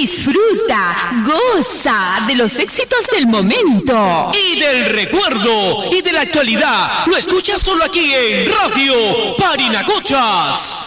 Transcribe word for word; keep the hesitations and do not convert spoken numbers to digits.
Disfruta, goza de los éxitos del momento. Y del recuerdo y de la actualidad. Lo escuchas solo aquí en Radio Parinacochas.